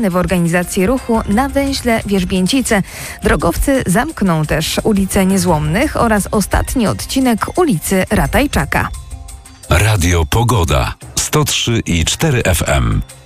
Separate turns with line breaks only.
w organizacji ruchu na węźle Wierzbięcice. Drogowcy zamkną też ulicę Niezłomnych oraz ostatni odcinek ulicy Ratajczaka.
Radio Pogoda 103,4 FM.